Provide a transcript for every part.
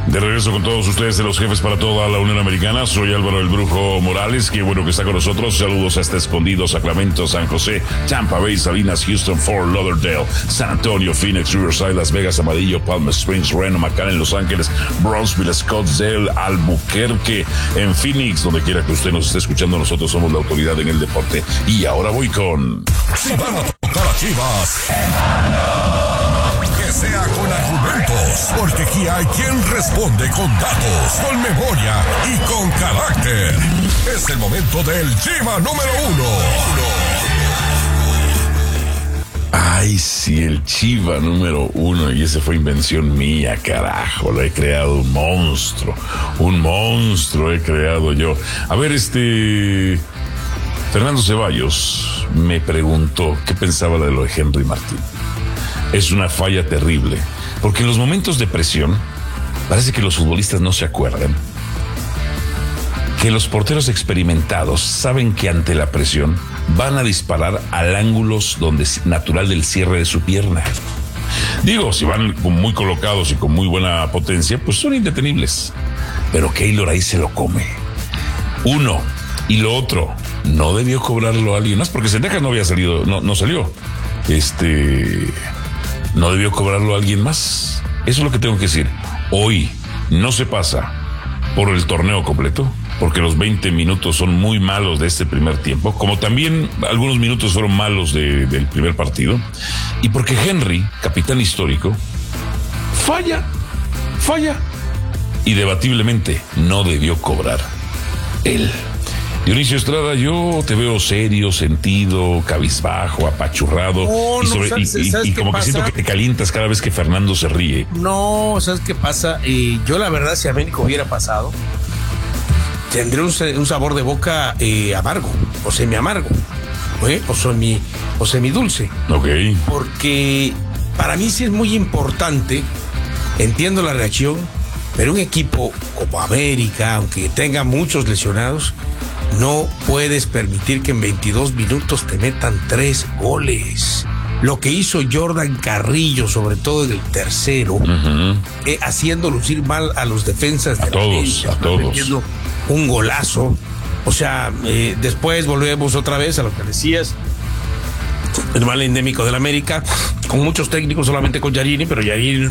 De regreso con todos ustedes de los jefes para toda la Unión Americana. Soy Álvaro el Brujo Morales. Qué bueno que está con nosotros. Saludos hasta Escondido, Sacramento, San José, Tampa Bay, Salinas, Houston, Fort Lauderdale, San Antonio, Phoenix, Riverside, Las Vegas, Amarillo, Palm Springs, Reno, McAllen, Los Ángeles, Brownsville, Scottsdale, Albuquerque, en Phoenix, donde quiera que usted nos esté escuchando. Nosotros somos la autoridad en el deporte. Y ahora voy con... Si van a tocar a Chivas, que sea con argumentos, porque aquí hay quien responde con datos, con memoria y con carácter. Es el momento del Chiva número 1. Ay, sí, el Chiva número 1, y ese fue invención mía, carajo, lo he creado un monstruo he creado yo. A ver, Fernando Ceballos me preguntó qué pensaba de lo de Henry Martín. Es una falla terrible, porque en los momentos de presión, parece que los futbolistas no se acuerdan que los porteros experimentados saben que ante la presión van a disparar al ángulo natural del cierre de su pierna. Digo, si van muy colocados y con muy buena potencia, pues son indetenibles. Pero Keylor ahí se lo come. Uno. Y lo otro, no debió cobrarlo a alguien más, porque Sendejas no había salido, no salió. No debió cobrarlo a alguien más. Eso es lo que tengo que decir. Hoy no se pasa por el torneo completo, porque los 20 minutos son muy malos de este primer tiempo, como también algunos minutos fueron malos del primer partido, y porque Henry, capitán histórico, falla, y debatiblemente no debió cobrar él. Dionisio Estrada, yo te veo serio, sentido, cabizbajo, apachurrado. ¿Sabes como que siento que te calientas cada vez que Fernando se ríe. No, ¿sabes qué pasa? Yo la verdad, si América hubiera pasado, tendría un sabor de boca amargo, o semi-amargo, o semidulce. Ok. Porque para mí sí es muy importante, entiendo la reacción, pero un equipo como América, aunque tenga muchos lesionados, no puedes permitir que en 22 minutos te metan 3 goles. Lo que hizo Jordan Carrillo, sobre todo en el tercero, haciendo lucir mal a los defensas de América, a todos. Metiendo un golazo. O sea, después volvemos otra vez a lo que decías. El mal endémico del América, con muchos técnicos, solamente con Yarini, pero Yarini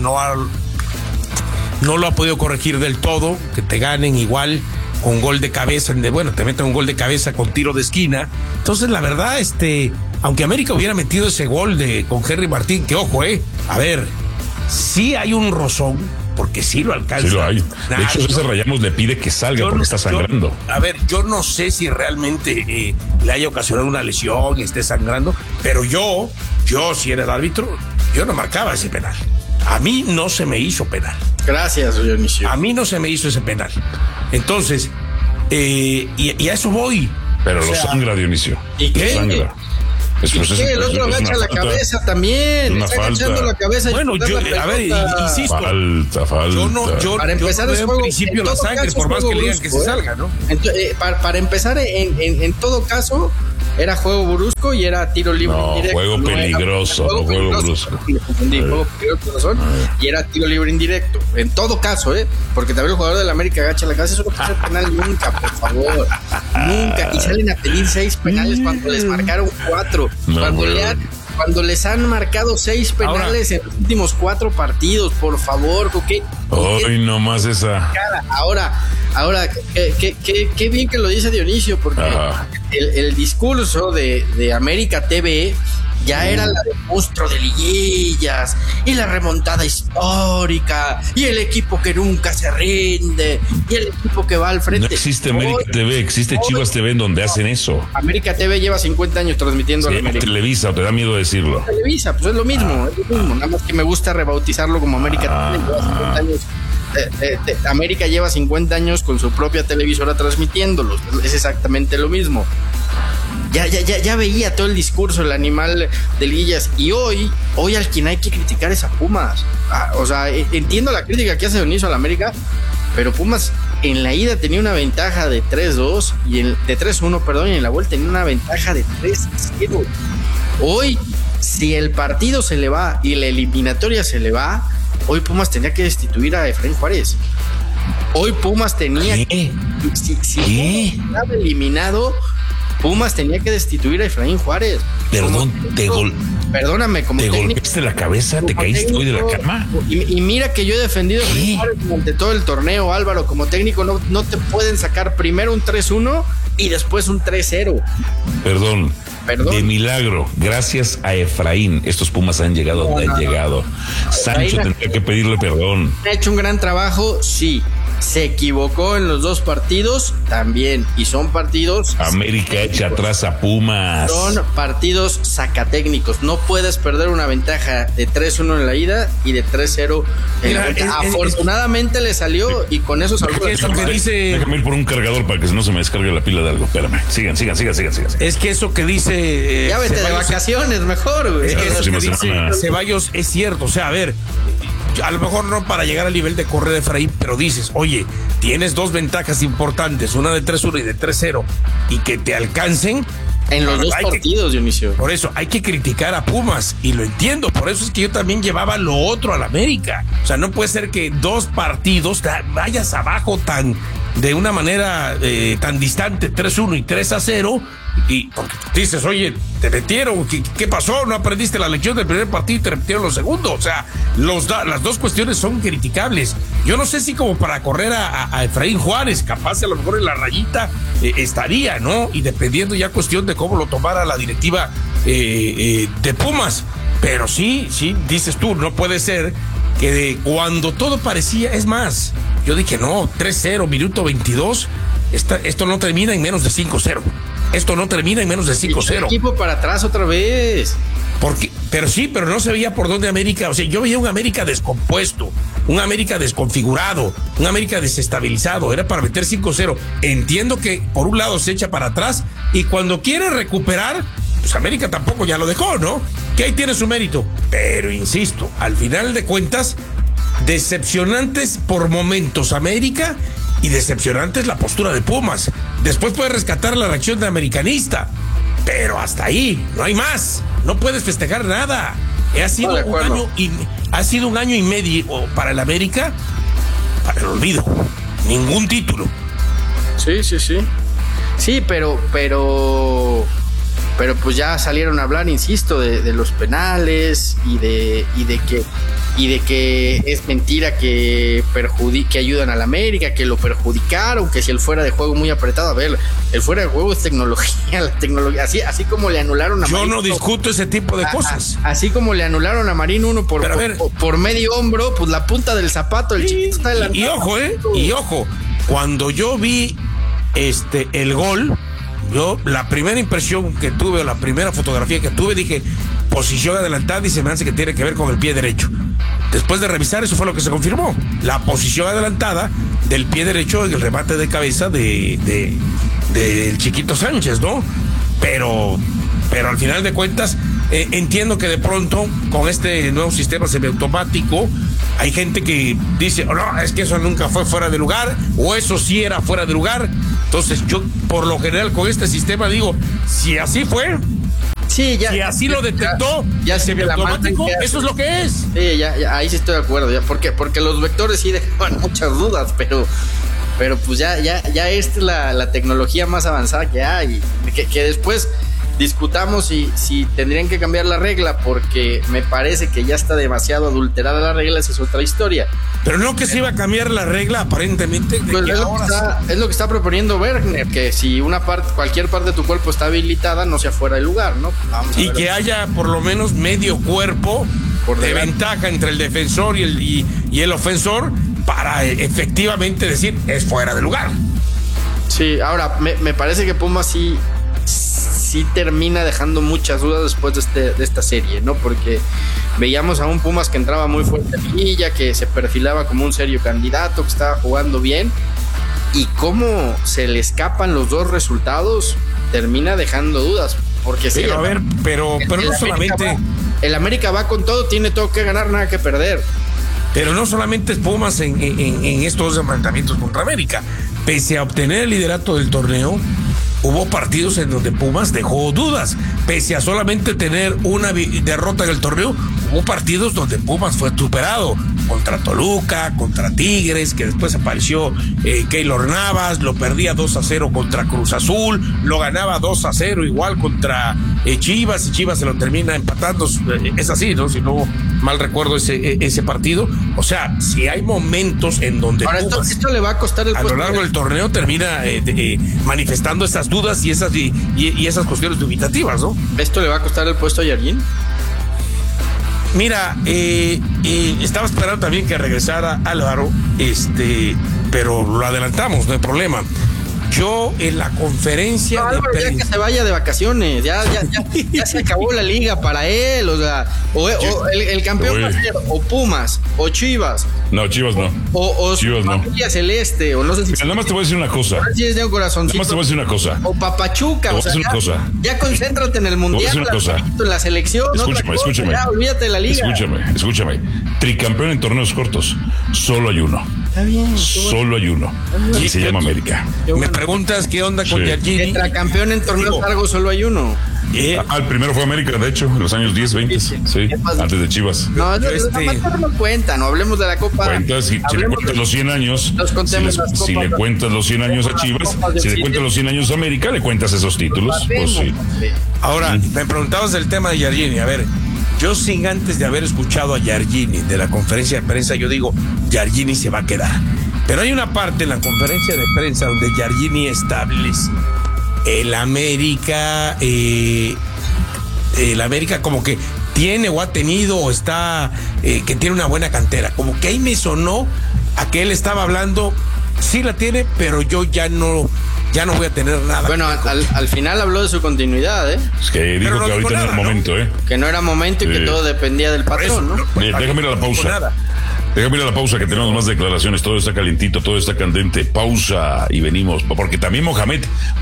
no lo ha podido corregir del todo, que te ganen igual con gol de cabeza, te meten un gol de cabeza con tiro de esquina. Entonces, la verdad, aunque América hubiera metido ese gol con Henry Martín, que ojo, a ver, sí hay un rozón, porque sí lo alcanza. Sí lo hay. De hecho, César Rayamos le pide que salga porque está sangrando. Yo no sé si realmente le haya ocasionado una lesión y esté sangrando, pero yo, si era el árbitro, yo no marcaba ese penal. A mí no se me hizo penal. Gracias, Dionisio. A mí no se me hizo ese penal. Entonces, y a eso voy. Pero lo sangra, Dionisio. ¿Y qué? Lo sangra. El otro agacha la cabeza también. Está agachando la cabeza. Bueno, insisto. Falta. Para empezar, es juego. En principio la sangre, por más que le digan que se salga, ¿no? Para empezar, en todo caso, era juego brusco y era tiro libre indirecto. Juego peligroso. Juego brusco. Me confundí, juego peligroso, y era tiro libre indirecto. En todo caso, porque también el jugador del América agacha la cabeza. Eso no puede ser penal nunca, por favor. Nunca. Y salen a pedir 6 penales cuando les marcaron 4. Cuando les han marcado 6 penales en los últimos 4 partidos, por favor, Hoy nomás esa. Ahora, qué bien que lo dice Dionisio, porque el discurso de América TV ya era la de monstruo de liguillas y la remontada histórica y el equipo que nunca se rinde y el equipo que va al frente. No existe América TV, existe Chivas TV en donde hacen eso. América TV lleva 50 años transmitiendo a la América. Televisa, ¿te da miedo decirlo? Televisa, pues es lo mismo, nada más que me gusta rebautizarlo como América TV. Lleva 50 años. América lleva 50 años con su propia televisora transmitiéndolos, es exactamente lo mismo. Ya veía todo el discurso, el animal de liguillas, y hoy al quien hay que criticar es a Pumas. O sea, entiendo la crítica que hace Dionisio a la América, pero Pumas en la ida tenía una ventaja de 3-2 de 3-1, perdón, y en la vuelta tenía una ventaja de 3-0. Hoy, si el partido se le va y la eliminatoria se le va, hoy Pumas tenía que destituir a Efraín Juárez. Hoy Pumas tenía ¿Qué? si estaba eliminado, Pumas tenía que destituir a Efraín Juárez. Perdón, Perdóname, como ¿te técnico, golpeaste la cabeza? ¿Te caíste hoy de la cama? Y mira que yo he defendido a Efraín Juárez durante todo el torneo, Álvaro. Como técnico no te pueden sacar primero un 3-1 y después un 3-0. Perdón. Perdón. De milagro, gracias a Efraín, estos Pumas han llegado a donde han llegado. Sancho tendría que pedirle perdón. Ha hecho un gran trabajo, sí. Se equivocó en los dos partidos también. Y son partidos. América echa atrás a Pumas. Son partidos sacatécnicos. No puedes perder una ventaja de 3-1 en la ida y de 3-0 en la vuelta. Afortunadamente le salió y con eso salvó. Eso que dice. Déjame ir por un cargador para que no se me descargue la pila de algo. Espérame. Sigan. Es que eso que dice. Ya vete de vacaciones mejor, güey. Es que eso que dice Ceballos es cierto. O sea, a ver. A lo mejor no para llegar al nivel de correr de Efraín, pero dices, oye, tienes dos ventajas importantes, una de 3-1 y de 3-0, y que te alcancen. En los dos partidos, Dionisio. Por eso hay que criticar a Pumas, y lo entiendo, por eso es que yo también llevaba lo otro al América. O sea, no puede ser que dos partidos vayas abajo de una manera tan distante, 3-1 y 3-0, y porque dices, oye, te metieron, ¿qué pasó? ¿No aprendiste la lección del primer partido y te repitieron los segundos? O sea, las dos cuestiones son criticables. Yo no sé si como para correr a Efraín Juárez, capaz a lo mejor en la rayita estaría, ¿no? Y dependiendo ya cuestión de cómo lo tomara la directiva de Pumas. Pero sí, dices tú, no puede ser que cuando todo parecía, es más, yo dije, no, 3-0, minuto 22, esto no termina en menos de 5-0. Esto no termina en menos de 5-0. Equipo para atrás otra vez. Pero no se veía por dónde América. O sea, yo veía un América descompuesto, un América desconfigurado, un América desestabilizado. Era para meter 5-0. Entiendo que por un lado se echa para atrás y cuando quiere recuperar, pues América tampoco ya lo dejó, ¿no? Que ahí tiene su mérito. Pero insisto, al final de cuentas, decepcionantes por momentos América y decepcionantes la postura de Pumas. Después puede rescatar la reacción de americanista, pero hasta ahí, no hay más. No puedes festejar nada. Ha sido un año y medio para el América, para el olvido. Ningún título. Sí. Sí, pero pues ya salieron a hablar, insisto, de los penales y de que es mentira que ayudan al América, que lo perjudicaron, que si el fuera de juego muy apretado. A ver, el fuera de juego es tecnología, la tecnología, así como le anularon a Marín. Yo no discuto ese tipo de cosas. Así como le anularon a Marín uno por medio hombro, pues la punta del zapato, el chiquito está adelantado. Y ojo, cuando yo vi el gol, la primera impresión que tuve, o la primera fotografía que tuve, dije, posición adelantada, y se me hace que tiene que ver con el pie derecho. Después de revisar, eso fue lo que se confirmó. La posición adelantada del pie derecho en el remate de cabeza del Chiquito Sánchez, ¿no? Pero al final de cuentas, entiendo que de pronto, con este nuevo sistema semiautomático, hay gente que dice, oh, no, es que eso nunca fue fuera de lugar, o eso sí era fuera de lugar. Entonces yo, por lo general, con este sistema digo, si así fue, sí, si así lo detectó, ya semiautomático, eso es lo que es. Sí, ya, ahí sí estoy de acuerdo, ya, porque los vectores sí dejaban muchas dudas, pero pues ya esta es la tecnología más avanzada que hay, que después discutamos si tendrían que cambiar la regla, porque me parece que ya está demasiado adulterada la regla, esa es otra historia. Pero no que se iba a cambiar la regla, aparentemente. Pues es lo que está proponiendo Bergner, que si cualquier parte de tu cuerpo está habilitada, no sea fuera de lugar, ¿no? Y que haya por lo menos medio cuerpo de ventaja entre el defensor y el ofensor para efectivamente decir es fuera de lugar. Sí, ahora me parece que Pumas sí termina dejando muchas dudas después de esta serie, ¿no? Porque veíamos a un Pumas que entraba muy fuerte en liguilla, que se perfilaba como un serio candidato, que estaba jugando bien, y cómo se le escapan los dos resultados, termina dejando dudas. Porque sí, pero a ver, pero no solamente el América va con todo, tiene todo que ganar, nada que perder. Pero no solamente es Pumas en estos enfrentamientos contra América. Pese a obtener el liderato del torneo, hubo partidos en donde Pumas dejó dudas. Pese a solamente tener una derrota en el torneo, hubo partidos donde Pumas fue superado. contra Toluca, contra Tigres, que después apareció Keylor Navas, lo perdía 2-0 contra Cruz Azul, lo ganaba 2-0 igual contra Chivas, y Chivas se lo termina empatando. Es así, ¿no? Si no mal recuerdo ese partido. O sea, si hay momentos en donde ahora esto le va a costar el a lo largo del torneo termina manifestando esas dudas y esas cuestiones dubitativas, ¿no? ¿Esto le va a costar el puesto a Jardín? Mira, estaba esperando también que regresara Álvaro, pero lo adelantamos, no hay problema. Yo en la conferencia no, Álvaro, ya que se vaya de vacaciones, ya se acabó la liga para él, o sea, el campeón va a ser o Pumas o Chivas. No, Chivas no. O Chivas no. Celeste, o no sé si. Nada más te voy a decir una cosa. Si es de un corazoncito. Nada más te voy a decir una cosa. O Papachuca, te voy a decir una cosa. Ya concéntrate en el mundial, en la selección. Escúchame. Ya, olvídate de la liga. Escúchame. Tricampeón en torneos cortos, solo hay uno. Está bien. Solo hay uno. Y se llama América. Me preguntas qué onda con Jardín. Tetracampeón en torneos largos, solo hay uno. El primero fue América, de hecho, en los años 10, 20. Sí, antes de Chivas. No, no cuenta, no hablemos de la Copa. Cuentas, si le cuentas los 100 años, si le cuentas los 100 años a Chivas, si le cuentas los 100 años a América, le cuentas esos títulos. Pues sí. Ahora, me preguntabas el tema de Jardín. A ver, yo sin antes de haber escuchado a Jardín de la conferencia de prensa, yo digo, Jardín se va a quedar. Pero hay una parte en la conferencia de prensa donde Jardín establece el América como que tiene o ha tenido o está que tiene una buena cantera. Como que ahí me sonó a que él estaba hablando, sí la tiene, pero yo ya no voy a tener nada. Bueno, al final habló de su continuidad, ¿eh? Es que dijo que ahorita no era momento, ¿eh? Que no era momento y que todo dependía del patrón, ¿no? Déjame ir a la pausa. Déjame ir a la pausa, que tenemos más declaraciones. Todo está calientito, todo está candente. Pausa y venimos. Porque también Mohamed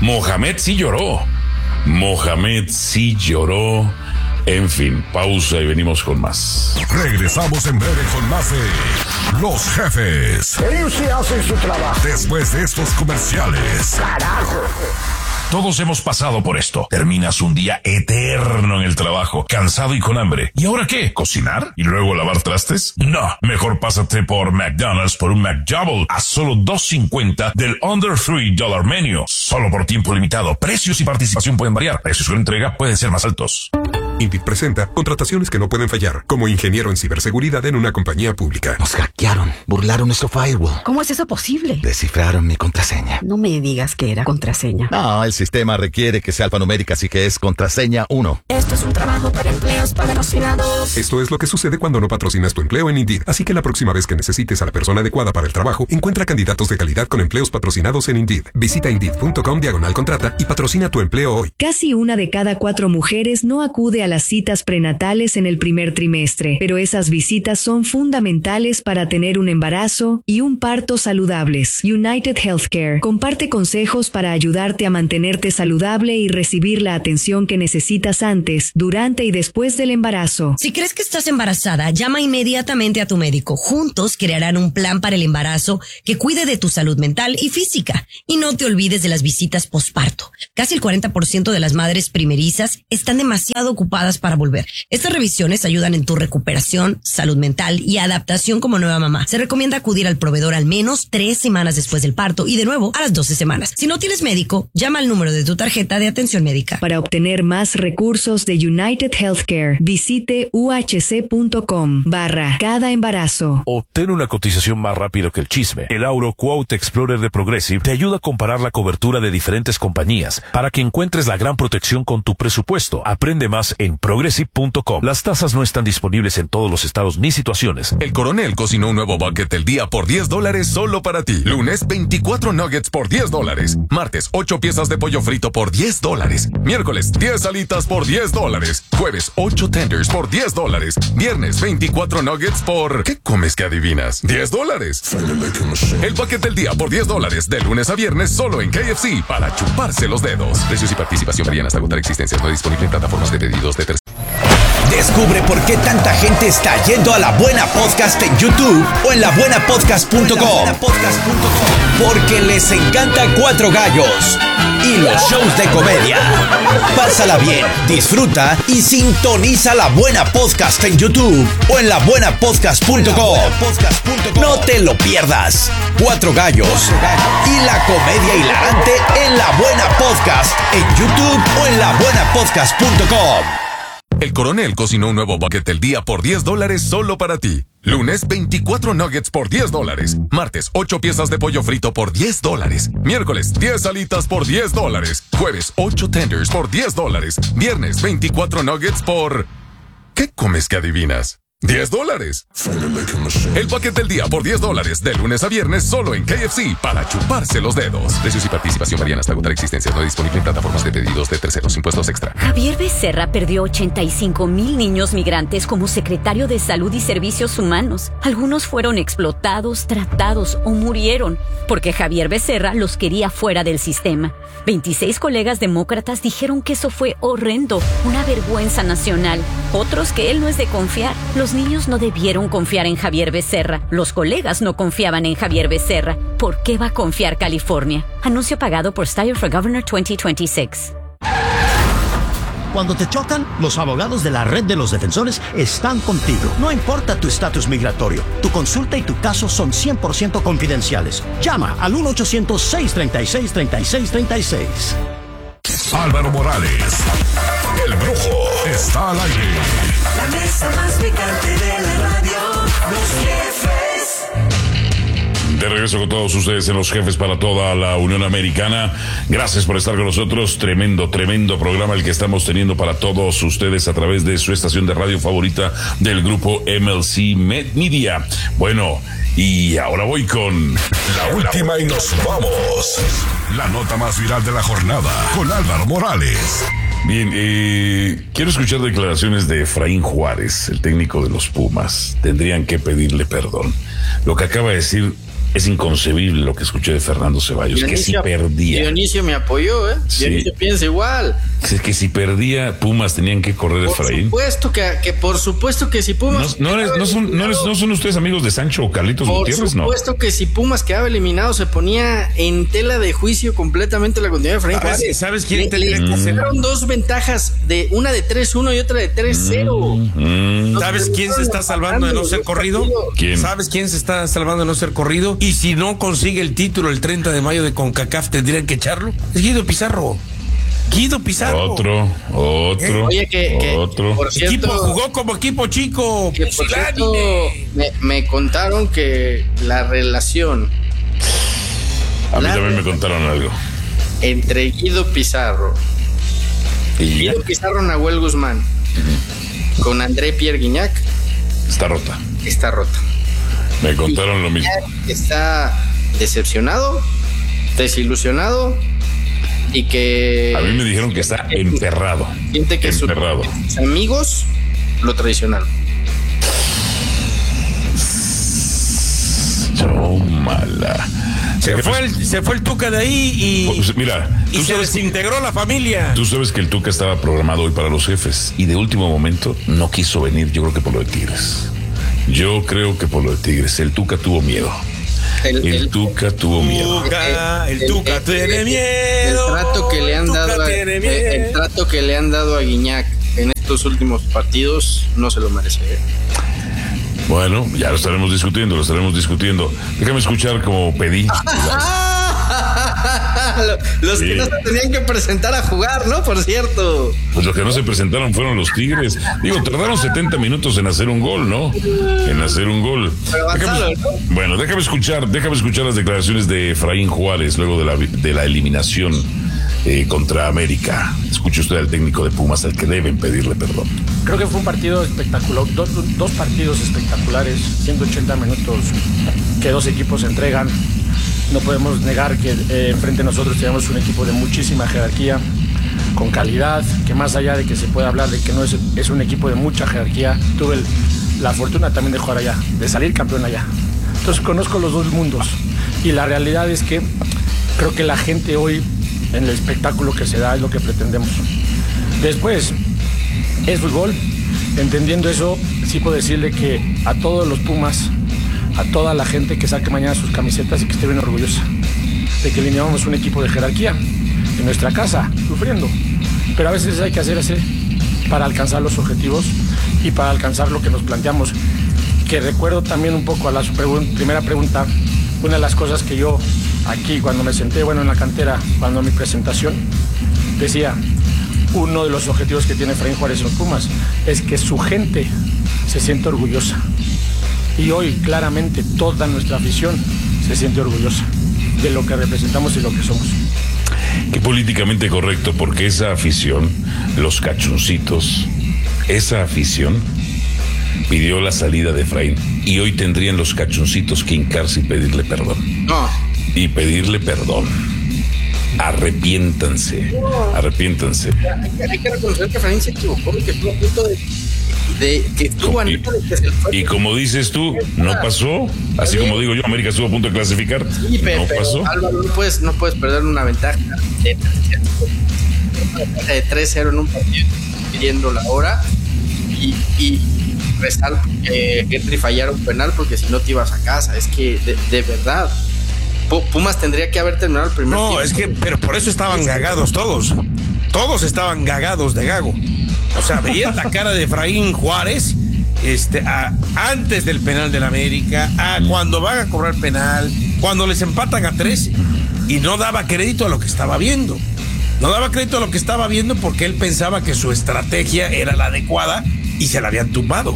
sí lloró. Mohamed sí lloró. En fin, pausa y venimos con más. Regresamos en breve con más de Los Jefes. Ellos sí hacen su trabajo. Después de estos comerciales. ¡Carajo! Todos hemos pasado por esto. Terminas un día eterno en el trabajo, cansado y con hambre. ¿Y ahora qué? ¿Cocinar? ¿Y luego lavar trastes? No, mejor pásate por McDonald's por un McDouble a solo $2.50 del Under $3 Menu. Solo por tiempo limitado. Precios y participación pueden variar. Precios con entrega pueden ser más altos. Indeed presenta contrataciones que no pueden fallar. Como ingeniero en ciberseguridad en una compañía pública. Nos hackearon, burlaron nuestro firewall. ¿Cómo es eso posible? Descifraron mi contraseña. No me digas que era contraseña. No, el sistema requiere que sea alfanumérica, así que es contraseña 1. Esto es un trabajo para empleos patrocinados. Esto es lo que sucede cuando no patrocinas tu empleo en Indeed. Así que la próxima vez que necesites a la persona adecuada para el trabajo, encuentra candidatos de calidad con empleos patrocinados en Indeed. Visita Indeed.com/contrata y patrocina tu empleo hoy. Casi 1 de cada 4 mujeres no acude a las citas prenatales en el primer trimestre, pero esas visitas son fundamentales para tener un embarazo y un parto saludables. United Healthcare comparte consejos para ayudarte a mantenerte saludable y recibir la atención que necesitas antes, durante y después del embarazo. Si crees que estás embarazada, llama inmediatamente a tu médico. Juntos crearán un plan para el embarazo que cuide de tu salud mental y física. Y no te olvides de las visitas posparto. Casi el 40% de las madres primerizas están demasiado ocupadas para volver. Estas revisiones ayudan en tu recuperación, salud mental y adaptación como nueva mamá. Se recomienda acudir al proveedor al menos 3 semanas después del parto y de nuevo a las 12 semanas. Si no tienes médico, llama al número de tu tarjeta de atención médica. Para obtener más recursos de United Healthcare, visite uhc.com/cada embarazo. Obtén una cotización más rápido que el chisme. El Auro Quote Explorer de Progressive te ayuda a comparar la cobertura de diferentes compañías para que encuentres la gran protección con tu presupuesto. Aprende más en progressive.com. Las tasas no están disponibles en todos los estados ni situaciones. El Coronel cocinó un nuevo bucket del día por $10 solo para ti. Lunes, 24 nuggets por $10. Martes, 8 piezas de pollo frito por $10. Miércoles, 10 alitas por $10. Jueves, 8 tenders por $10. Viernes, 24 nuggets por... ¿Qué comes que adivinas? $10. El bucket del día por $10. De lunes a viernes solo en KFC para chuparse los dedos. Precios y participación varían hasta agotar existencias. No disponible en plataformas de pedidos de terceros. Descubre por qué tanta gente está yendo a La Buena Podcast en YouTube o en labuenapodcast.com. Porque les encanta Cuatro Gallos y los shows de comedia. Pásala bien, disfruta y sintoniza La Buena Podcast en YouTube o en labuenapodcast.com. No te lo pierdas. Cuatro Gallos y la comedia hilarante en La Buena Podcast en YouTube o en labuenapodcast.com. El Coronel cocinó un nuevo bucket del día por $10 solo para ti. Lunes, 24 nuggets por $10. Martes, 8 piezas de pollo frito por $10. Miércoles, 10 alitas por $10. Jueves, 8 tenders por $10. Viernes, 24 nuggets por... ¿Qué comes que adivinas? $10. El paquete del día por $10, de lunes a viernes, solo en KFC, para chuparse los dedos. Precios y participación varían hasta agotar existencias. No disponible en plataformas de pedidos de terceros. Impuestos extra. Javier Becerra perdió 85,000 niños migrantes como secretario de Salud y Servicios Humanos. Algunos fueron explotados, tratados o murieron porque Javier Becerra los quería fuera del sistema. 26 colegas demócratas dijeron que eso fue horrendo, una vergüenza nacional. Otros que él no es de confiar. Los niños no debieron confiar en Javier Becerra. Los colegas no confiaban en Javier Becerra. ¿Por qué va a confiar California? Anuncio pagado por Steyer for Governor 2026. Cuando te chocan, los abogados de la Red de los Defensores están contigo. No importa tu estatus migratorio, tu consulta y tu caso son 100% confidenciales. Llama al 1-800-636-3636. Álvaro Morales, el Brujo, está al aire. La mesa más picante de la radio, Los Jefes. De regreso con todos ustedes en Los Jefes para toda la Unión Americana. Gracias por estar con nosotros. Tremendo programa el que estamos teniendo para todos ustedes a través de su estación de radio favorita del grupo MLC Media. Bueno, y ahora voy con la última y nos vamos. La nota más viral de la jornada con Álvaro Morales. Bien, quiero escuchar declaraciones de Efraín Juárez, el técnico de los Pumas. Tendrían que pedirle perdón. Lo que acaba de decir es inconcebible, lo que escuché de Fernando Ceballos, Dionisio, que si perdía. Dionisio me apoyó, ¿eh? Sí. Dionisio piensa igual. Que si perdía Pumas tenían que correr Efraín. Por supuesto que si Pumas... ¿No son ustedes amigos de Sancho o Carlitos Gutiérrez? No. Por supuesto que si Pumas quedaba eliminado se ponía en tela de juicio completamente la continuidad de Efraín. ¿Sabes quién Fueron dos ventajas, una de 3-1 y otra de 3-0. ¿Sabes quién se está salvando de no ser corrido? ¿Quién? ¿Sabes quién se está salvando de no ser corrido? Y si no consigue el título el 30 de mayo de CONCACAF, ¿tendrían que echarlo? Es Guido Pizarro. Otro. Por cierto, jugó como equipo chico. Que por cierto, me contaron que la relación... A mí también me contaron algo. Entre Guido Pizarro y Nahuel Guzmán con André Pierre Guignac está rota. Me contaron lo mismo. Está decepcionado, desilusionado y que... A mí me dijeron que está emperrado. Siente que sus amigos lo traicionaron. Tómala. Se fue el Tuca de ahí y... Pues mira, y se desintegró la familia. Tú sabes que el Tuca estaba programado hoy para Los Jefes y de último momento no quiso venir, yo creo que por lo de Tigres. El Tuca tuvo miedo. El Tuca tuvo miedo. El Tuca tiene miedo. El trato que le han dado a Guignac en estos últimos partidos no se lo merece. Bueno, ya lo estaremos discutiendo. Déjame escuchar como pedí. Los que no se tenían que presentar a jugar, ¿no? Por cierto. Pues los que no se presentaron fueron los Tigres. Tardaron 70 minutos en hacer un gol, ¿no? Déjame escuchar las declaraciones de Efraín Juárez luego de la eliminación contra América. Escuche usted al técnico de Pumas, al que deben pedirle perdón. Creo que fue un partido espectacular, dos partidos espectaculares, 180 minutos que dos equipos se entregan. No podemos negar que enfrente de nosotros tenemos un equipo de muchísima jerarquía, con calidad, que más allá de que se pueda hablar de que no es un equipo de mucha jerarquía, tuve la fortuna también de jugar allá, de salir campeón allá. Entonces conozco los dos mundos y la realidad es que creo que la gente hoy en el espectáculo que se da es lo que pretendemos. Después, es fútbol Entendiendo eso, sí puedo decirle que a todos los Pumas, a toda la gente que saque mañana sus camisetas y que esté bien orgullosa de que lineamos un equipo de jerarquía en nuestra casa, sufriendo. Pero a veces hay que hacer así para alcanzar los objetivos y para alcanzar lo que nos planteamos. Que recuerdo también un poco a la primera pregunta, una de las cosas que yo aquí cuando me senté, en la cantera, cuando mi presentación, decía, uno de los objetivos que tiene Efraín Juárez en los Pumas es que su gente se siente orgullosa. Y hoy claramente toda nuestra afición se siente orgullosa de lo que representamos y lo que somos. Qué políticamente correcto, porque esa afición, los cachuncitos, esa afición pidió la salida de Efraín y hoy tendrían los cachuncitos que hincarse y pedirle perdón. No. Y pedirle perdón. Arrepiéntanse. Hay que reconocer que Efraín se equivocó y que estuvo a punto de que estuvo a neta de que se fue. Y como dices tú, no pasó. Así como digo yo, América estuvo a punto de clasificar. Sí, pero pasó. Álvaro, no puedes perder una ventaja de 3-0 en un partido, pidiendo la hora y restar que Henry fallara un penal, porque si no te ibas a casa. Es que de verdad Pumas tendría que haber terminado el primer tiempo. No, es que, pero por eso estaban gagados todos. Todos estaban gagados de gago. O sea, veías la cara de Efraín Juárez antes del penal del América, cuando van a cobrar penal, cuando les empatan a 13, y no daba crédito a lo que estaba viendo. No daba crédito a lo que estaba viendo porque él pensaba que su estrategia era la adecuada y se la habían tumbado.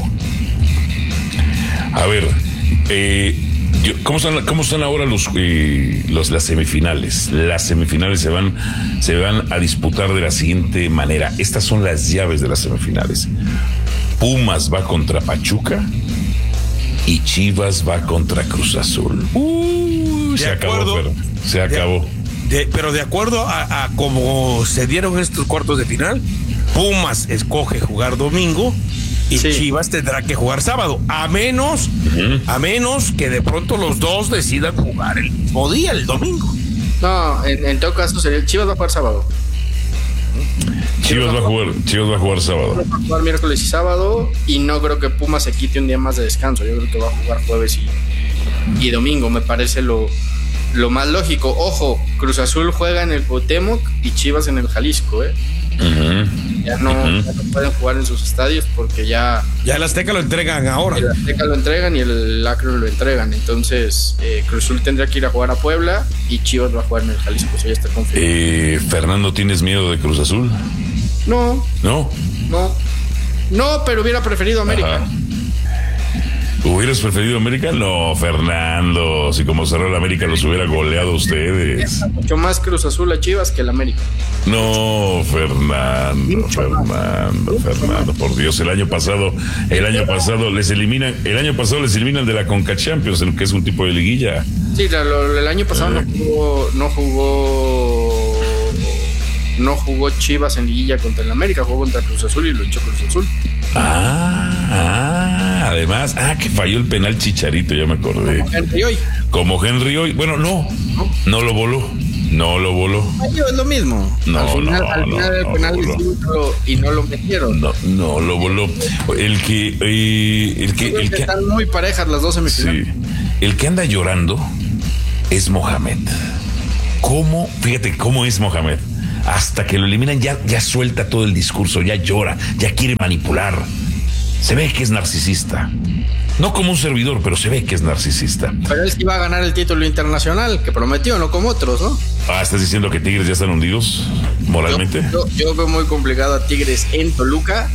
A ver, ¿cómo están ahora las semifinales? Las semifinales se van a disputar de la siguiente manera. Estas son las llaves de las semifinales. Pumas va contra Pachuca y Chivas va contra Cruz Azul. Se acabó. Pero de acuerdo a cómo se dieron estos cuartos de final, Pumas escoge jugar domingo y Chivas tendrá que jugar sábado, a menos que de pronto los dos decidan jugar el mismo día, el domingo. No, en todo caso sería Chivas va a jugar sábado. Chivas va a jugar sábado. Va a jugar miércoles y sábado, y no creo que Pumas se quite un día más de descanso. Yo creo que va a jugar jueves y domingo. Me parece lo más lógico. Ojo, Cruz Azul juega en el Cuauhtémoc y Chivas en el Jalisco, Ya no pueden jugar en sus estadios porque ya el Azteca lo entregan ahora. El Azteca lo entregan y el Akron lo entregan. Entonces Cruz Azul tendría que ir a jugar a Puebla y Chivas va a jugar en el Jalisco. Eso ya está confirmado. Fernando, ¿tienes miedo de Cruz Azul? No, pero hubiera preferido América. Ajá. ¿Hubieras preferido América? No, Fernando. Si como cerró el América los hubiera goleado a ustedes. Mucho más Cruz Azul a Chivas que el América. No, Fernando, por Dios. El año pasado les eliminan de la Conca Champions, que es un tipo de liguilla. Sí, el año pasado no jugó Chivas en liguilla contra el América, jugó contra Cruz Azul y lo echó Cruz Azul. Además, que falló el penal Chicharito, ya me acordé. Como Henry hoy. Bueno, no lo voló. Es lo mismo. Al final el penal y no lo metieron. No lo voló. Están muy parejas las dos semifinales. Sí. El que anda llorando es Mohamed. Fíjate cómo es Mohamed. Hasta que lo eliminan ya suelta todo el discurso, ya llora, ya quiere manipular. Se ve que es narcisista. No como un servidor, pero se ve que es narcisista. Pero él sí va a ganar el título internacional que prometió, no como otros, ¿no? ¿Estás diciendo que Tigres ya están hundidos moralmente? Yo veo muy complicado a Tigres en Toluca.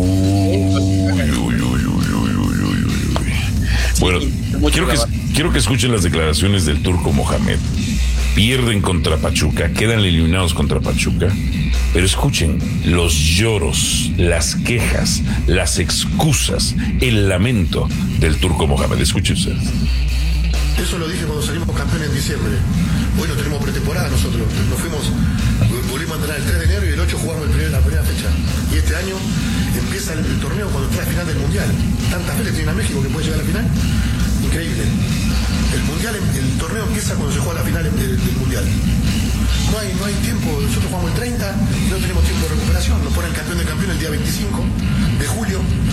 Bueno, quiero que escuchen las declaraciones del turco Mohamed. Pierden contra Pachuca, quedan eliminados contra Pachuca, pero escuchen los lloros, las quejas, las excusas, el lamento del turco Mohamed. Escuchen ustedes. Eso lo dije cuando salimos campeones en diciembre. Hoy no tenemos pretemporada nosotros. Volvimos a entrenar el 3 de enero y el 8 jugamos la primera fecha. Y este año empieza el torneo cuando está la final del Mundial. Tanta fe le tienen a México que puede llegar a la final. Increíble. El torneo empieza cuando se juega la final del Mundial. No hay tiempo, nosotros jugamos el 30 y no tenemos tiempo de recuperación. Nos ponen campeón de campeón el día 25 de julio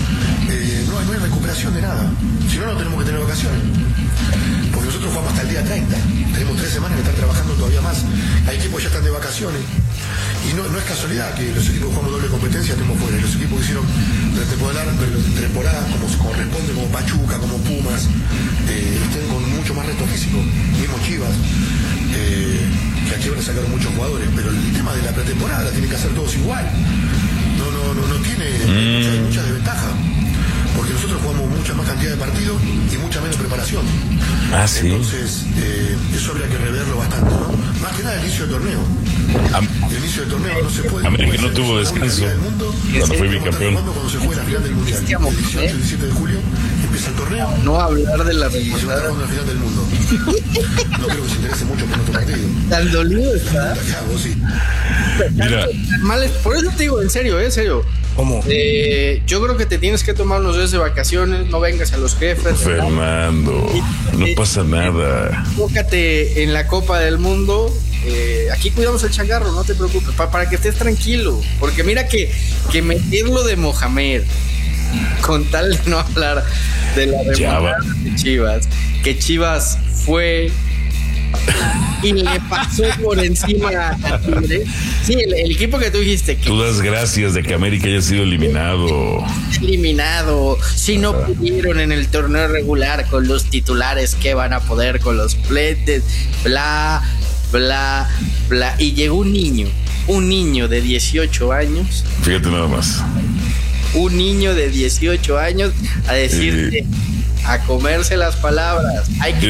no hay recuperación de nada. Si no, no tenemos que tener vacaciones. Porque nosotros jugamos hasta el día 30. Tenemos 3 semanas que estar trabajando todavía más. Hay equipos que ya están de vacaciones. Y no es casualidad que los equipos que jugamos doble competencia estemos fuera. Y los equipos que hicieron temporada como corresponde, como Pachuca, como Pumas, estén con mucho más reto físico. Mismo Chivas, que a Chivas le sacaron muchos jugadores. Pero el tema de la pretemporada la tienen que hacer todos igual. No tiene mucha desventaja. Porque nosotros jugamos mucha más cantidad de partidos y mucha menos preparación. Sí. Entonces, eso habría que reverlo bastante, ¿no? Más que nada el inicio del torneo. El inicio del torneo no se puede. América no tuvo descanso cuando fue bicampeón. Cuando se juega la final del mundial. El 18 y el 17 de julio empieza el torneo. No hablar de la remontada. La final del mundo. No creo que se interese mucho por nuestro partido. Tan dolido está. Vos sí. Mira. Por eso te digo, en serio. ¿Cómo? Yo creo que te tienes que tomar unos días de vacaciones, no vengas a los jefes. Fernando, no pasa nada. Enfócate en la Copa del Mundo. Aquí cuidamos el changarro, no te preocupes, para que estés tranquilo. Porque mira que meterlo de Mohamed, con tal de no hablar de la remontada de Chivas, que Chivas fue y le pasó por encima a Tigres. Sí, el equipo que tú dijiste que tú das gracias de que América haya sido eliminado. Si no pudieron en el torneo regular con los titulares, ¿qué van a poder con los pletes? Bla, bla, bla. Y llegó un niño de 18 años. Fíjate nada más. Un niño de 18 años a decirte, a comerse las palabras.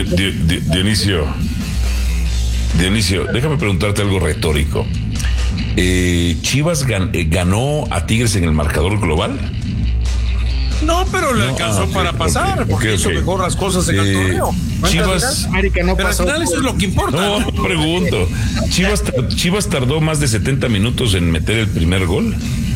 Dionisio, déjame preguntarte algo retórico. ¿Chivas ganó a Tigres en el marcador global? No, pero le alcanzó para pasar, porque hizo mejor las cosas en el torneo. Chivas, América no pero pasó. al final eso es lo que importa. No, pregunto. ¿Chivas tardó más de 70 minutos en meter el primer gol?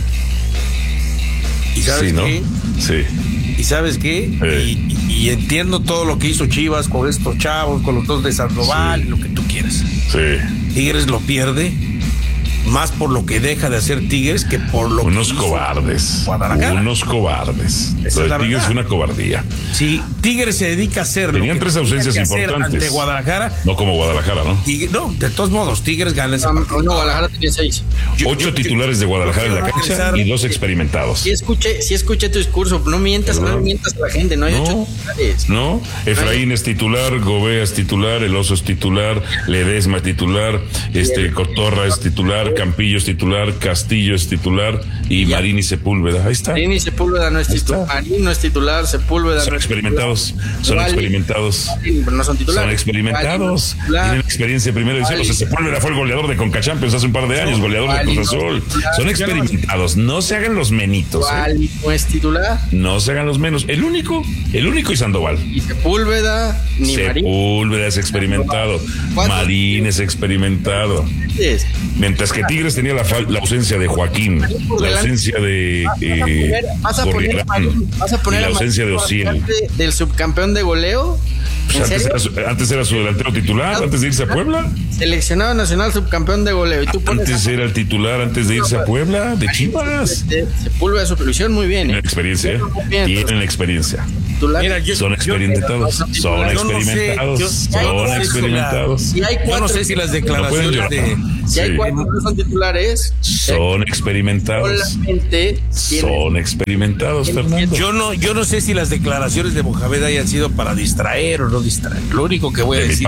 ¿Y sabes qué? Sí. ¿Y sabes qué? Y entiendo todo lo que hizo Chivas con estos chavos, con los dos de Sandoval, lo que tú quieras. Sí. Tigres lo pierde más por lo que deja de hacer Tigres que por lo unos que cobardes. Guadalajara. Unos cobardes. Esa Lo es la de Tigres verdad. fue una cobardía. Sí, Tigres se dedica a hacer. Tenían 3 ausencias importantes. Ante Guadalajara. No como Guadalajara, ¿no? No, de todos modos, Tigres gana ese partido. No, Guadalajara tenía 6. 8 titulares de Guadalajara en la cancha y 2 experimentados. Sí escuché tu discurso, no mientas a la gente, no hay 8 titulares. No, Efraín es titular, Gobea es titular, El Oso es titular, Ledesma es titular, Cotorra es titular, Campillo es titular, Castillo es titular y Marín y Sepúlveda. Ahí está. Marín y Sepúlveda no es titular. Marín no es titular, Sepúlveda son no es experimentados. Son experimentados. Pero no son titulares. Son experimentados. Tienen experiencia de primera división. O sea, Sepúlveda fue el goleador de Conca Champions hace un par de años, goleador de Cruz Azul. Son experimentados. No se hagan los menitos. No es titular. No se hagan los menos. El único y Sandoval. Y Sepúlveda, ni Marín. Sepúlveda es experimentado. Marín es experimentado. Mientras que Tigres tenía la ausencia de Joaquín, la ausencia de Gorriarán, y la ausencia de Osiel. Del subcampeón de goleo. Antes era su delantero titular, antes de irse a Puebla. Seleccionado nacional subcampeón de goleo. ¿Y tú antes era el titular, antes de irse a Puebla, de Chivas. Sepúlveda su previsión muy bien. Tienen experiencia, Tienen experiencia. Mira, son experimentados. Son experimentados. Yo no sé si las declaraciones de. Si hay 4 que son titulares. Son experimentados. Son experimentados, Fernando. Yo no sé si las declaraciones de Mohamed hayan sido para distraer o no distraer. Lo único que voy a decir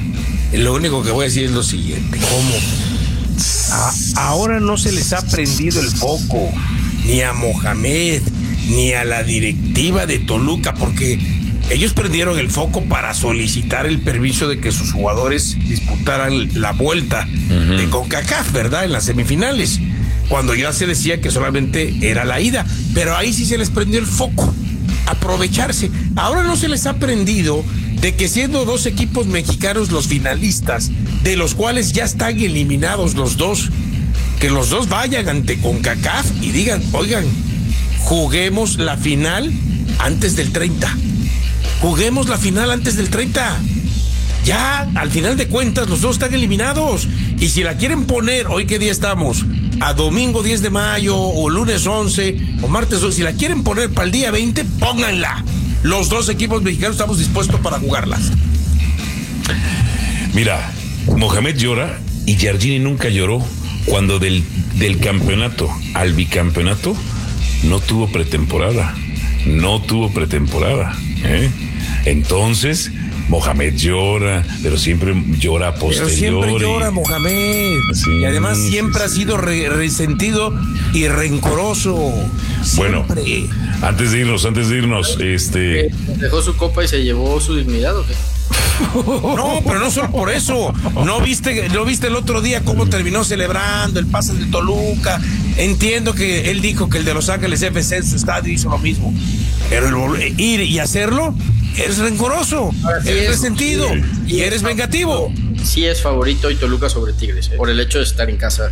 es lo siguiente. Ahora no se les ha prendido el foco ni a Mohamed ni a la directiva de Toluca, porque ellos prendieron el foco para solicitar el permiso de que sus jugadores disputaran la vuelta de CONCACAF, ¿verdad? En las semifinales, cuando ya se decía que solamente era la ida, pero ahí sí se les prendió el foco, aprovecharse. Ahora no se les ha prendido de que siendo 2 equipos mexicanos los finalistas, de los cuales ya están eliminados los 2, que los 2 vayan ante CONCACAF y digan, oigan, juguemos la final antes del 30. Juguemos la final antes del 30. Ya, al final de cuentas, los 2 están eliminados. Y si la quieren poner, hoy qué día estamos, a domingo 10 de mayo o lunes 11 o martes 12. Si la quieren poner para el día 20, pónganla. Los dos equipos mexicanos estamos dispuestos para jugarlas. Mira, Mohamed llora y Jardini nunca lloró cuando del campeonato al bicampeonato no tuvo pretemporada. Entonces, Mohamed llora, pero siempre llora posterior. Pero siempre llora Mohamed. Sí, y además siempre ha sido resentido y rencoroso. Bueno, antes de irnos, ¿Dejó su copa y se llevó su dignidad o qué? No, pero no solo por eso. ¿No viste el otro día cómo terminó celebrando el pase de Toluca? Entiendo que él dijo que el de Los Ángeles FC en su estadio hizo lo mismo. Pero el ir y hacerlo, eres rencoroso, eres resentido y eres vengativo. Sí es favorito y Toluca sobre Tigres, por el hecho de estar en casa.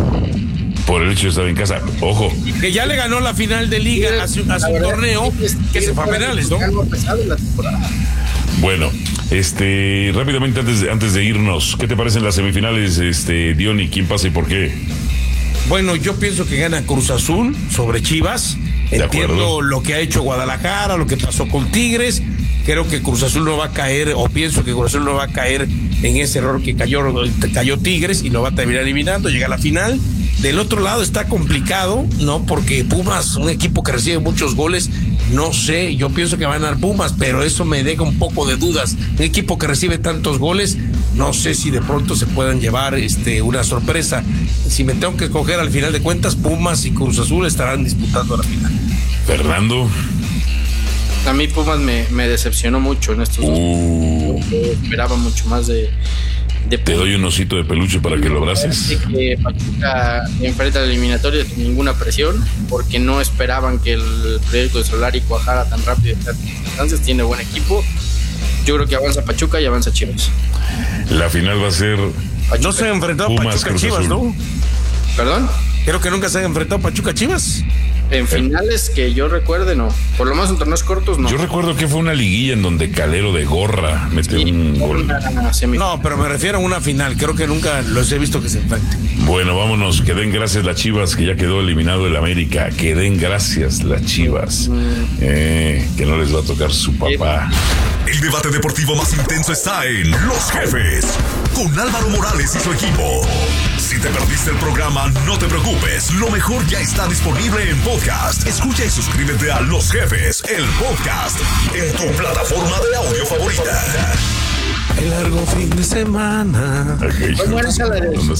Ojo. Que ya le ganó la final de liga hace un torneo que se fue a penales, ¿no? Bueno, rápidamente antes de irnos, ¿qué te parecen las semifinales, Diony? ¿Quién pasa y por qué? Bueno, yo pienso que gana Cruz Azul sobre Chivas. Entiendo lo que ha hecho Guadalajara, lo que pasó con Tigres. Creo que Cruz Azul no va a caer, o pienso que Cruz Azul no va a caer en ese error que cayó Tigres y lo va a terminar eliminando, llega a la final. Del otro lado está complicado, ¿no? Porque Pumas, un equipo que recibe muchos goles, no sé, yo pienso que va a ganar Pumas, pero eso me deja un poco de dudas. Un equipo que recibe tantos goles, no sé si de pronto se puedan llevar una sorpresa. Si me tengo que escoger al final de cuentas, Pumas y Cruz Azul estarán disputando la final. Fernando. A mí Pumas me decepcionó mucho en estos dos. Esperaba mucho más de Te doy un osito de peluche para que lo abraces. Que Pachuca enfrenta la eliminatoria sin ninguna presión, porque no esperaban que el proyecto de Solari cuajara tan rápido. Entonces tiene buen equipo. Yo creo que avanza Pachuca y avanza Chivas. La final va a ser Pachuca. No se han enfrentado Pumas, Pachuca Chivas, ¿no? ¿Perdón? Creo que nunca se han enfrentado Pachuca Chivas. En finales que yo recuerde, no. Por lo menos en torneos cortos, no. Yo recuerdo que fue una liguilla en donde Calero de gorra metió un gol. No, pero me refiero a una final. Creo que nunca los he visto que se enfrenten. Bueno, vámonos. Que den gracias las Chivas, que ya quedó eliminado el América. Que den gracias las Chivas. Que no les va a tocar su papá. El debate deportivo más intenso está en Los Jefes, con Álvaro Morales y su equipo. Si te perdiste el programa, no te preocupes. Lo mejor ya está disponible en podcast. Escucha y suscríbete a Los Jefes, el podcast, en tu plataforma de audio favorita. El largo fin de semana. ¿Cómo era esa la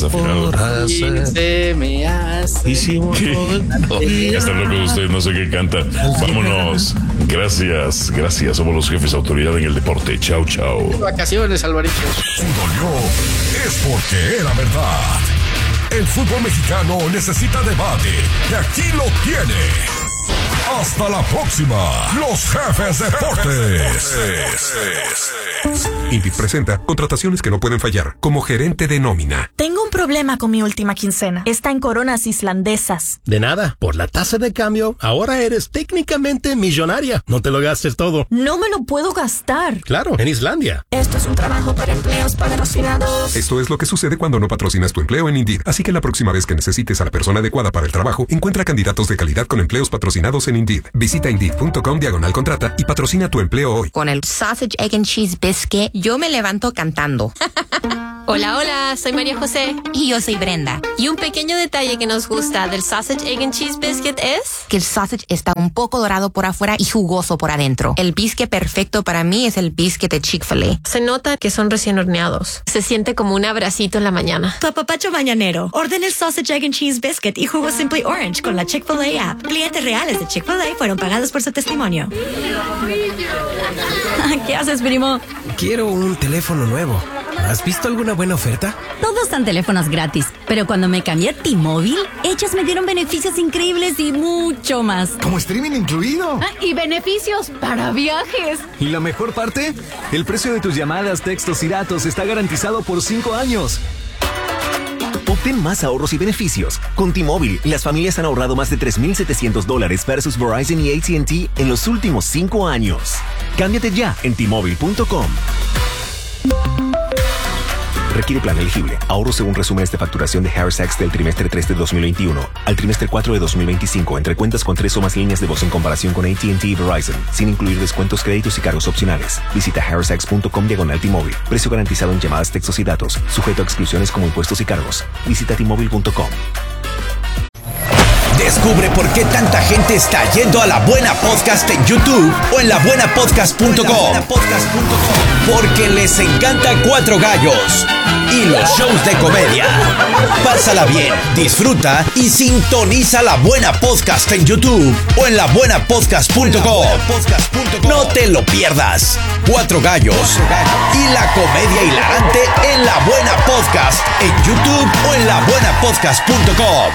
de se me hace? Hicimos todo el Ya está loco de usted, no sé qué canta. Vámonos. Gracias. Somos Los Jefes, autoridad en el deporte. Chau. Vacaciones, Alvarito. Si dolió, es porque era verdad. El fútbol mexicano necesita debate. Y aquí lo tiene. Hasta la próxima. Los Jefes Deportes. INVIT presenta contrataciones que no pueden fallar, como gerente de nómina. Tengo un problema con mi última quincena. Está en coronas islandesas. De nada, por la tasa de cambio, ahora eres técnicamente millonaria. No te lo gastes todo. No me lo puedo gastar. Claro, en Islandia. Esto es un trabajo para empleos patrocinados. Esto es lo que sucede cuando no patrocinas tu empleo en Indeed. Así que la próxima vez que necesites a la persona adecuada para el trabajo, encuentra candidatos de calidad con empleos patrocinados en Indeed. Visita Indeed.com/contrata y patrocina tu empleo hoy. Con el Sausage, Egg and Cheese Biscuit, yo me levanto cantando. Hola, soy María José. Y yo soy Brenda. Y un pequeño detalle que nos gusta del Sausage, Egg and Cheese Biscuit es que el sausage está un poco dorado por afuera y jugoso por adentro. El biscuit perfecto para mí es el biscuit de Chick-fil-A. Se nota que son recién horneados. Se siente como un abracito en la mañana. Tu apapacho mañanero. Orden el Sausage, Egg and Cheese Biscuit y jugo Simply Orange con la Chick-fil-A app. Clientes reales de Chick-fil-A fueron pagados por su testimonio. ¿Qué haces, primo? Quiero un teléfono nuevo. ¿Has visto alguna buena oferta? Todos dan teléfonos gratis, pero cuando me cambié a T-Mobile, ellos me dieron beneficios increíbles y mucho más. ¿Como streaming incluido? Y beneficios para viajes. ¿Y la mejor parte? El precio de tus llamadas, textos y datos está garantizado por 5 años. Obtén más ahorros y beneficios. Con T-Mobile, las familias han ahorrado más de $3,700 versus Verizon y AT&T en los últimos 5 años. Cámbiate ya en T-Mobile.com. Requiere plan elegible. Ahorro según resúmenes de facturación de Harris Sacks del trimestre 3 de 2021 al trimestre 4 de 2025 entre cuentas con 3 o más líneas de voz en comparación con AT&T y Verizon, sin incluir descuentos, créditos y cargos opcionales. Visita harrissax.com/T-Mobile. Precio garantizado en llamadas, textos y datos. Sujeto a exclusiones como impuestos y cargos. Visita T-Mobile.com. Descubre por qué tanta gente está yendo a La Buena Podcast en YouTube o en labuenapodcast.com. Porque les encanta Cuatro Gallos y los shows de comedia. Pásala bien, disfruta y sintoniza La Buena Podcast en YouTube o en labuenapodcast.com. No te lo pierdas. Cuatro Gallos y la comedia hilarante en La Buena Podcast en YouTube o en labuenapodcast.com.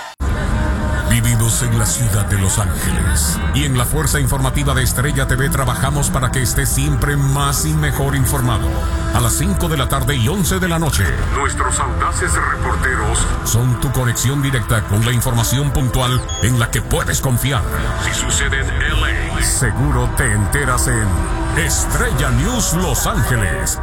Vivimos en la ciudad de Los Ángeles y en la Fuerza Informativa de Estrella TV trabajamos para que estés siempre más y mejor informado. A las 5 de la tarde y 11 de la noche, nuestros audaces reporteros son tu conexión directa con la información puntual en la que puedes confiar. Si sucede en LA, seguro te enteras en Estrella News Los Ángeles.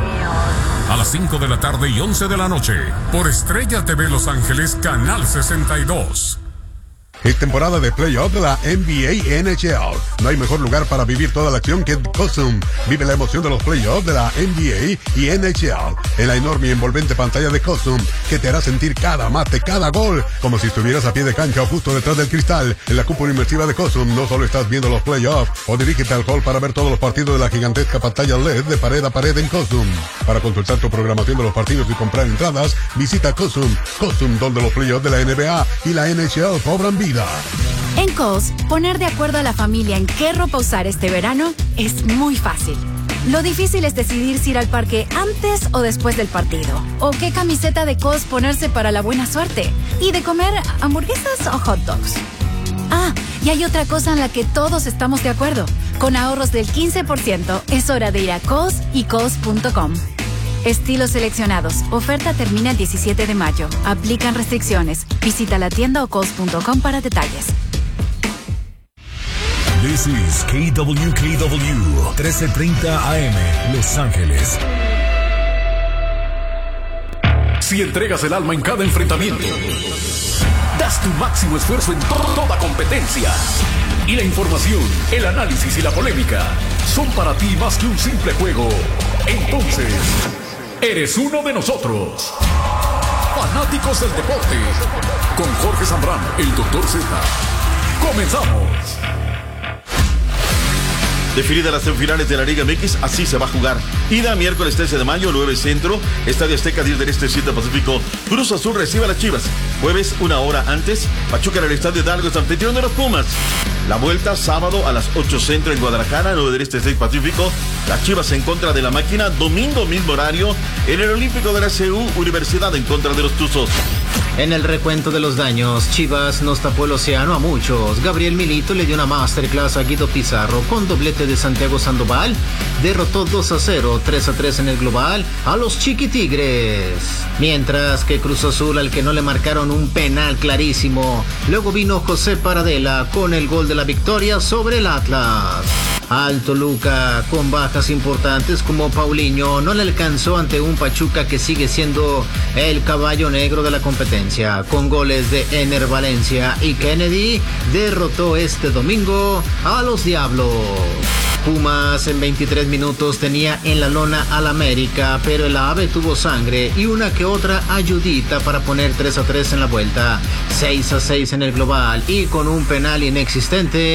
A las 5 de la tarde y 11 de la noche, por Estrella TV Los Ángeles, Canal 62. Es temporada de playoff de la NBA y NHL. No hay mejor lugar para vivir toda la acción que Cosum. Vive la emoción de los playoffs de la NBA y NHL en la enorme y envolvente pantalla de Cosum, que te hará sentir cada mate, cada gol, como si estuvieras a pie de cancha o justo detrás del cristal. En la cúpula inmersiva de Cosum no solo estás viendo los playoffs, o dirígete al hall para ver todos los partidos de la gigantesca pantalla LED de pared a pared en Cosum. Para consultar tu programación de los partidos y comprar entradas, visita Cosum. Cosum, donde los playoffs de la NBA y la NHL cobran vida. En Kohl's, poner de acuerdo a la familia en qué ropa usar este verano es muy fácil. Lo difícil es decidir si ir al parque antes o después del partido, o qué camiseta de Kohl's ponerse para la buena suerte, y de comer hamburguesas o hot dogs. Ah, y hay otra cosa en la que todos estamos de acuerdo. Con ahorros del 15%, es hora de ir a Kohl's y Kohls.com. Estilos seleccionados. Oferta termina el 17 de mayo. Aplican restricciones. Visita la tienda o Kohls.com para detalles. This is KWKW 1330 AM, Los Ángeles. Si entregas el alma en cada enfrentamiento, das tu máximo esfuerzo en toda competencia, y la información, el análisis y la polémica son para ti más que un simple juego, entonces eres uno de nosotros. Fanáticos del deporte, con Jorge Zambrano, el Dr. Z. Comenzamos. Definidas las semifinales de la Liga MX, así se va a jugar. Ida, miércoles 13 de mayo, 9 Centro, Estadio Azteca, 10 del Este, 7 Pacífico. Cruz Azul recibe a las Chivas. Jueves, 1 hora antes, Pachuca en el Estadio Hidalgo, es anfitrión de los Pumas. La vuelta, sábado a las 8 Centro en Guadalajara, 9 del Este, 6 Pacífico. Las Chivas en contra de la Máquina. Domingo, mismo horario, en el Olímpico de la CU, Universidad en contra de los Tuzos. En el recuento de los daños, Chivas nos tapó el océano a muchos. Gabriel Milito le dio una masterclass a Guido Pizarro con doblete de Santiago Sandoval. Derrotó 2-0, 3-3 en el global a los Chiquitigres. Mientras que Cruz Azul, al que no le marcaron un penal clarísimo. Luego vino José Paradela con el gol de la victoria sobre el Atlas. Al Toluca, con bajas importantes como Paulinho, no le alcanzó ante un Pachuca que sigue siendo el caballo negro de la competencia. Con goles de Ener Valencia y Kennedy, derrotó este domingo a los Diablos. Pumas en 23 minutos tenía en la lona al América, pero el AVE tuvo sangre y una que otra ayudita para poner 3-3 en la vuelta, 6-6 en el global y con un penal inexistente.